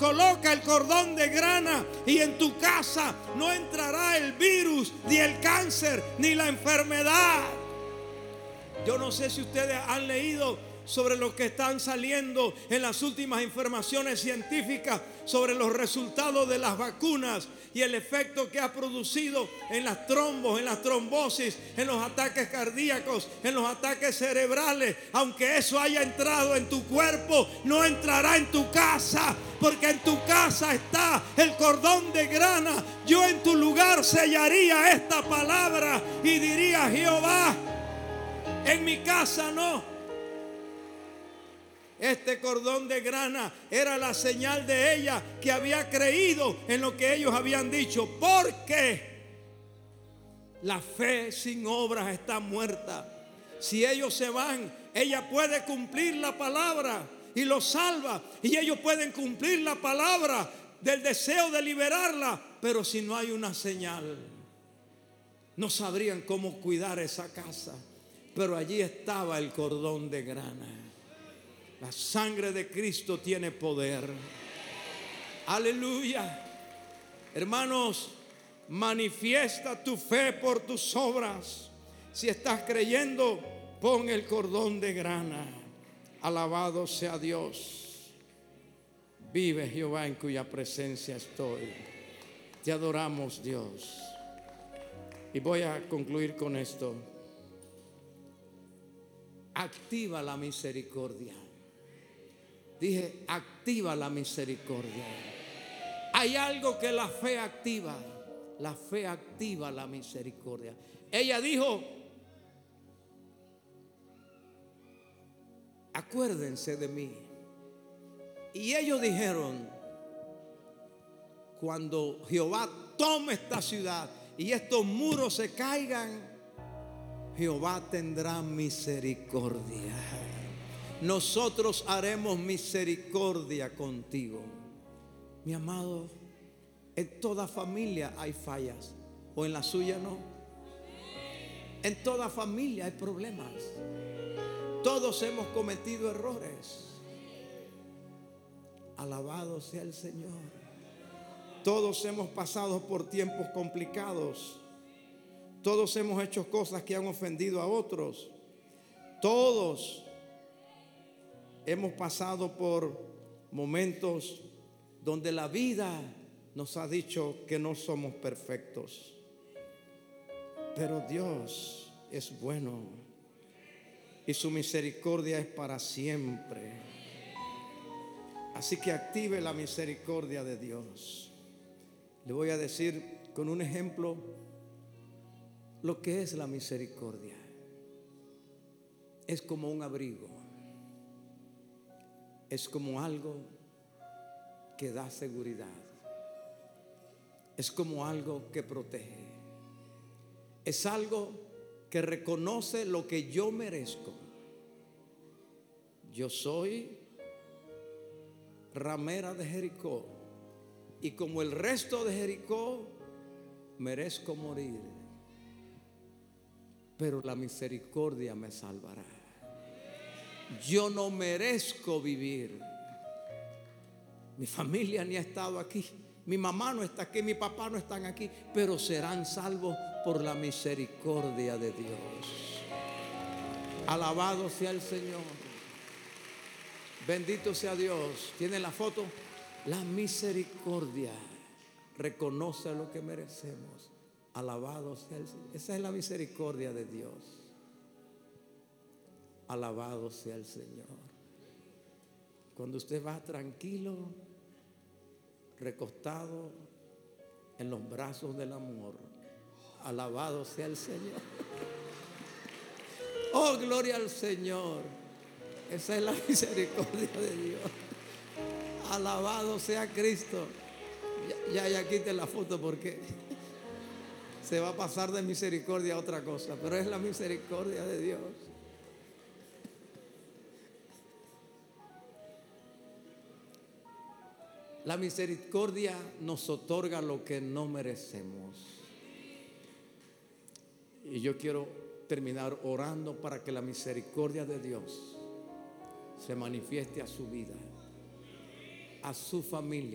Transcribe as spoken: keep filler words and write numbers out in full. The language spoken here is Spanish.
Coloca el cordón de grana y en tu casa no entrará el virus, ni el cáncer, ni la enfermedad. Yo no sé si ustedes han leído sobre lo que están saliendo en las últimas informaciones científicas sobre los resultados de las vacunas y el efecto que ha producido en las trombos, en las trombosis, en los ataques cardíacos, en los ataques cerebrales. Aunque eso haya entrado en tu cuerpo, no entrará en tu casa, porque en tu casa está el cordón de grana. Yo en tu lugar sellaría esta palabra y diría: Jehová, en mi casa no. Este cordón de grana era la señal de ella que había creído en lo que ellos habían dicho. Porque la fe sin obras está muerta. Si ellos se van, ella puede cumplir la palabra y los salva. Y ellos pueden cumplir la palabra del deseo de liberarla. Pero si no hay una señal, no sabrían cómo cuidar esa casa. Pero allí estaba el cordón de grana. La sangre de Cristo tiene poder. Aleluya. Hermanos, manifiesta tu fe por tus obras. Si estás creyendo, pon el cordón de grana. Alabado sea Dios. Vive Jehová, en cuya presencia estoy. Te adoramos, Dios. Y voy a concluir con esto. Activa la misericordia. Dije, activa la misericordia. Hay algo que la fe activa. La fe activa la misericordia. Ella dijo: acuérdense de mí. Y ellos dijeron: cuando Jehová tome esta ciudad y estos muros se caigan, Jehová tendrá misericordia. Nosotros haremos misericordia contigo. Mi amado, en toda familia hay fallas, o en la suya no. En toda familia hay problemas. Todos hemos cometido errores. Alabado sea el Señor. Todos hemos pasado por tiempos complicados. Todos hemos hecho cosas que han ofendido a otros. Todos hemos pasado por momentos donde la vida nos ha dicho que no somos perfectos. Pero Dios es bueno y su misericordia es para siempre. Así que active la misericordia de Dios. Le voy a decir con un ejemplo lo que es la misericordia. Es como un abrigo. Es como algo que da seguridad. Es como algo que protege. Es algo que reconoce lo que yo merezco. Yo soy ramera de Jericó, y como el resto de Jericó merezco morir, pero la misericordia me salvará. Yo no merezco vivir. Mi familia ni ha estado aquí, mi mamá no está aquí, mi papá no están aquí, pero serán salvos por la misericordia de Dios. Alabado sea el Señor. Bendito sea Dios. ¿Tiene la foto? La misericordia reconoce lo que merecemos. Alabado sea el Señor. Esa es la misericordia de Dios. Alabado sea el Señor. Cuando usted va tranquilo, recostado en los brazos del amor. Alabado sea el Señor. Oh, gloria al Señor. Esa es la misericordia de Dios. Alabado sea Cristo. Ya, ya, ya quite la foto porque se va a pasar de misericordia a otra cosa. Pero es la misericordia de Dios. La misericordia nos otorga lo que no merecemos. Y yo quiero terminar orando para que la misericordia de Dios se manifieste a su vida, a su familia.